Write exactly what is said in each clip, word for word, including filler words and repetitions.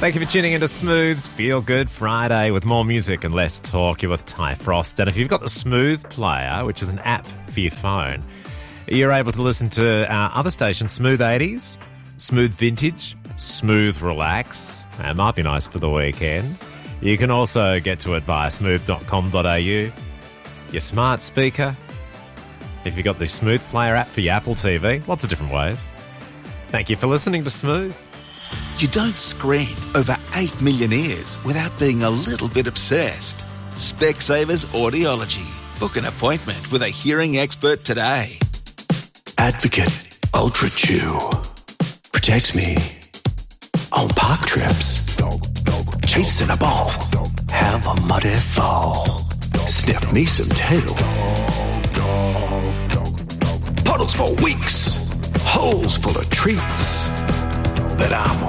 Thank you for tuning into Smooth's Feel Good Friday with more music and less talk. You're with Ty Frost. And if you've got the Smooth Player, which is an app for your phone, you're able to listen to our other stations, Smooth eighties, Smooth Vintage, Smooth Relax. It might be nice for the weekend. You can also get to it via smooth dot com dot a u. Your smart speaker. If you've got the Smooth Player app for your Apple T V, lots of different ways. Thank you for listening to Smooth. You don't screen over eight million ears without being a little bit obsessed. Specsavers Audiology. Book an appointment with a hearing expert today. Advocate Ultra Chew. Protects me on park trips. Chasing a ball. Have a muddy fall. Sniff me some tail. Puddles for weeks. Holes full of treats. But I'm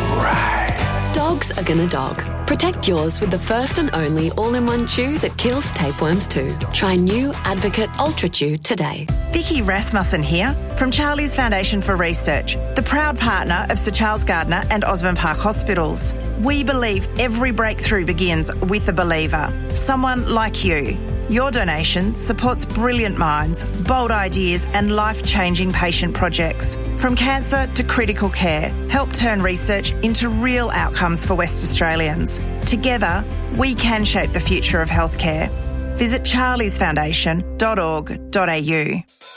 alright. Dogs are gonna dog. Protect yours with the first and only all-in-one chew that kills tapeworms too. Try new Advocate Ultra Chew today. Vicky Rasmussen here from Charlie's Foundation for Research, the proud partner of Sir Charles Gardner and Osborne Park Hospitals. We believe every breakthrough begins with a believer, someone like you. Your donation supports brilliant minds, bold ideas and life-changing patient projects. From cancer to critical care, help turn research into real outcomes for West Australians. Together, we can shape the future of healthcare. Visit charlies foundation dot org dot a u.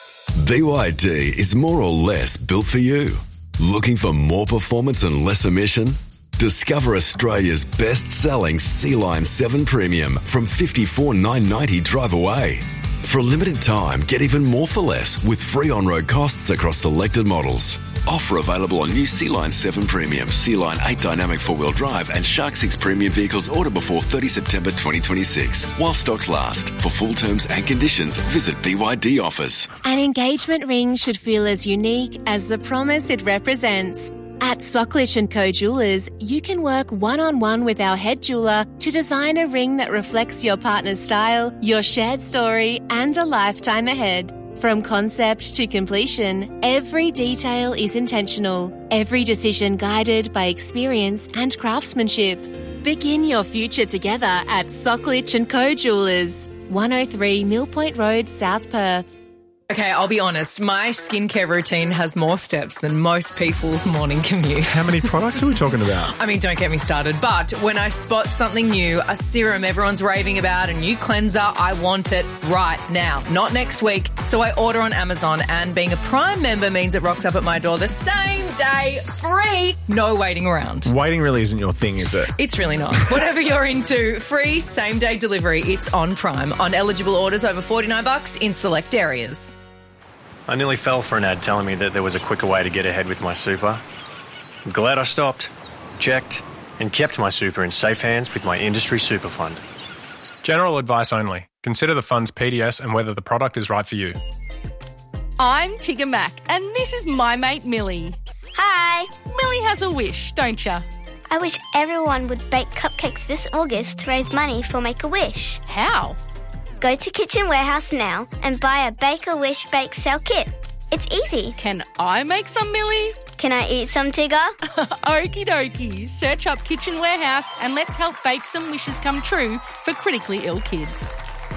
B Y D is more or less built for you. Looking for more performance and less emission? Discover Australia's best-selling Sea-Line seven Premium from fifty-four thousand nine hundred ninety dollars drive away. For a limited time, get even more for less with free on-road costs across selected models. Offer available on new Sea-Line seven Premium, Sea-Line eight Dynamic four-wheel drive and Shark six Premium vehicles order before thirtieth September twenty twenty-six. While stocks last. For full terms and conditions, visit B Y D Offers. An engagement ring should feel as unique as the promise it represents. At Socklich and Co Jewelers, you can work one-on-one with our head jeweller to design a ring that reflects your partner's style, your shared story, and a lifetime ahead. From concept to completion, every detail is intentional, every decision guided by experience and craftsmanship. Begin your future together at Socklich and Co Jewelers, one oh three Mill Point Road, South Perth. Okay, I'll be honest. My skincare routine has more steps than most people's morning commute. How many products are we talking about? I mean, don't get me started. But when I spot something new, a serum everyone's raving about, a new cleanser, I want it right now, not next week. So I order on Amazon, and being a Prime member means it rocks up at my door the same day, free, no waiting around. Waiting really isn't your thing, is it? It's really not. Whatever you're into, free same-day delivery. It's on Prime on eligible orders over forty-nine bucks in select areas. I nearly fell for an ad telling me that there was a quicker way to get ahead with my super. I'm glad I stopped, checked, and kept my super in safe hands with my industry super fund. General advice only. Consider the fund's P D S and whether the product is right for you. I'm Tigger Mac, and this is my mate Millie. Hi. Millie has a wish, don't ya? I wish everyone would bake cupcakes this August to raise money for Make-A-Wish. How? Go to Kitchen Warehouse now and buy a Bake-A-Wish bake sale kit. It's easy. Can I make some, Millie? Can I eat some, Tigger? Okie dokie. Search up Kitchen Warehouse and let's help bake some wishes come true for critically ill kids.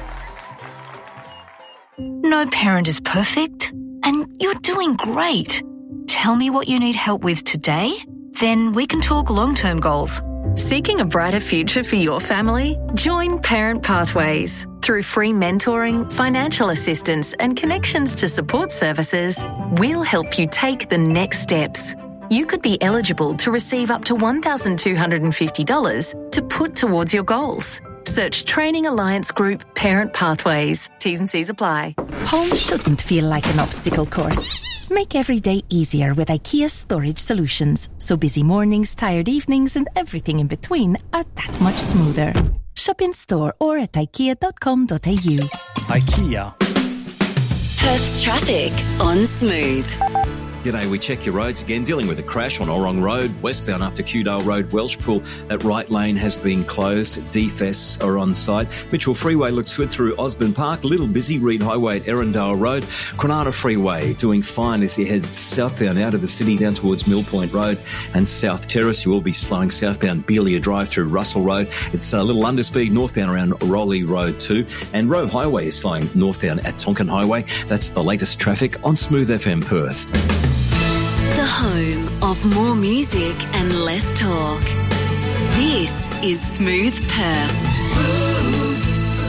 No parent is perfect, and you're doing great. Tell me what you need help with today, then we can talk long-term goals. Seeking a brighter future for your family? Join Parent Pathways. Through free mentoring, financial assistance and connections to support services, we'll help you take the next steps. You could be eligible to receive up to one thousand two hundred fifty dollars to put towards your goals. Search Training Alliance Group Parent Pathways. T's and C's apply. Home shouldn't feel like an obstacle course. Make every day easier with IKEA Storage Solutions, so busy mornings, tired evenings and everything in between are that much smoother. Shop in store or at ikea dot com dot a u. IKEA. Perth's traffic on Smooth. G'day, we check your roads again, dealing with a crash on Orong Road, westbound up to Kewdale Road, Welshpool. That right lane has been closed. Defests are on site. Mitchell Freeway looks good through Osborne Park. Little busy, Reed Highway at Erindale Road. Granada Freeway doing fine as you head southbound out of the city down towards Mill Point Road and South Terrace. You will be slowing southbound Beelia Drive through Russell Road. It's a little underspeed northbound around Rowley Road too. And Roe Highway is slowing northbound at Tonkin Highway. That's the latest traffic on Smooth F M Perth. The home of more music and less talk. This is Smooth Perth. Smooth.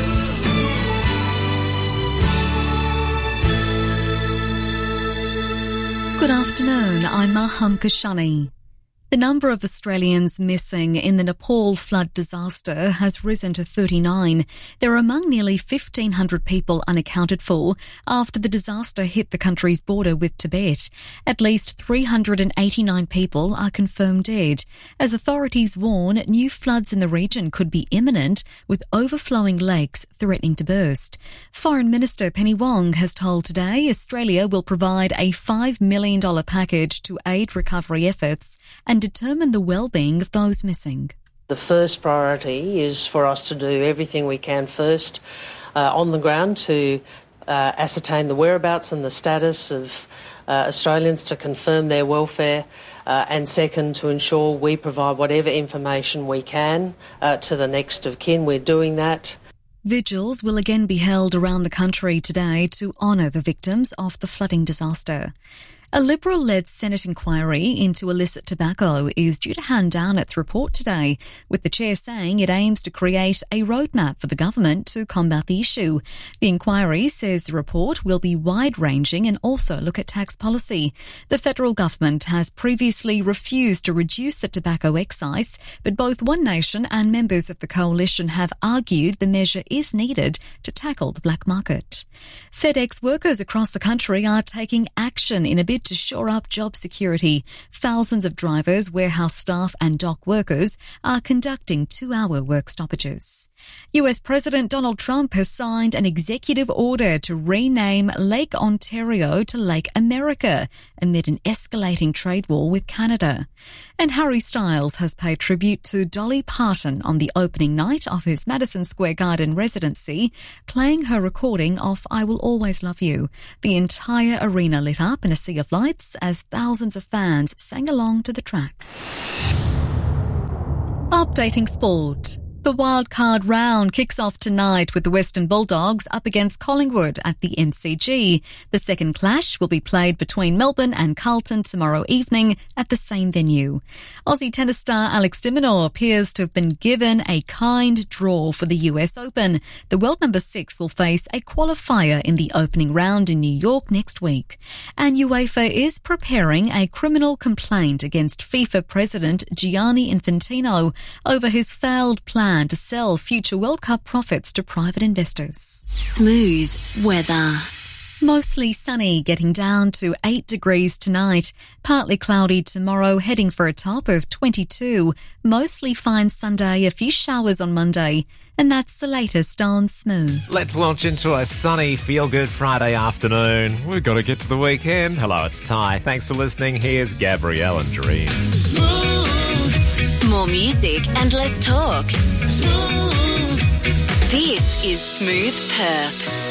Good afternoon, I'm Maham Kashani. The number of Australians missing in the Nepal flood disaster has risen to thirty-nine. They're among nearly fifteen hundred people unaccounted for after the disaster hit the country's border with Tibet. At least three hundred eighty-nine people are confirmed dead, as authorities warn new floods in the region could be imminent, with overflowing lakes threatening to burst. Foreign Minister Penny Wong has told Today Australia will provide a five million dollars package to aid recovery efforts and determine the well-being of those missing. The first priority is for us to do everything we can first uh, on the ground to uh, ascertain the whereabouts and the status of uh, Australians, to confirm their welfare, uh, and second, to ensure we provide whatever information we can uh, to the next of kin. We're doing that. Vigils will again be held around the country today to honour the victims of the flooding disaster. A Liberal-led Senate inquiry into illicit tobacco is due to hand down its report today, with the chair saying it aims to create a roadmap for the government to combat the issue. The inquiry says the report will be wide-ranging and also look at tax policy. The federal government has previously refused to reduce the tobacco excise, but both One Nation and members of the coalition have argued the measure is needed to tackle the black market. FedEx workers across the country are taking action in a bid to shore up job security. Thousands of drivers, warehouse staff and dock workers are conducting two-hour work stoppages. U S President Donald Trump has signed an executive order to rename Lake Ontario to Lake America amid an escalating trade war with Canada. And Harry Styles has paid tribute to Dolly Parton on the opening night of his Madison Square Garden residency, playing her recording of I Will Always Love You. The entire arena lit up in a sea of lights as thousands of fans sang along to the track. Updating sport. The wildcard round kicks off tonight with the Western Bulldogs up against Collingwood at the M C G. The second clash will be played between Melbourne and Carlton tomorrow evening at the same venue. Aussie tennis star Alex de Minaur appears to have been given a kind draw for the U S Open. The world number six will face a qualifier in the opening round in New York next week. And UEFA is preparing a criminal complaint against FIFA President Gianni Infantino over his failed plan to sell future World Cup profits to private investors. Smooth weather. Mostly sunny, getting down to eight degrees tonight. Partly cloudy tomorrow, heading for a top of twenty-two. Mostly fine Sunday, a few showers on Monday. And that's the latest on Smooth. Let's launch into a sunny, feel-good Friday afternoon. We've got to get to the weekend. Hello, it's Ty. Thanks for listening. Here's Gabrielle and Dream. Smooth. More music and less talk. Smooth. This is Smooth Perth.